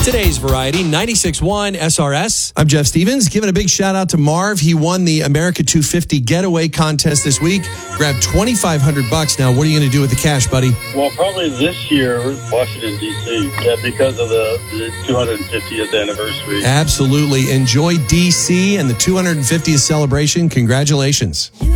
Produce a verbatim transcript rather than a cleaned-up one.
Today's Variety, ninety-six point one S R S. I'm Jeff Stevens, giving a big shout out to Marv. He won the America two fifty Getaway contest this week. Grabbed twenty-five hundred bucks. Now, what are you going to do with the cash, buddy? Well, probably this year, Washington, D C, yeah, because of the, the two hundred fiftieth anniversary. Absolutely. Enjoy D C and the two hundred fiftieth celebration. Congratulations.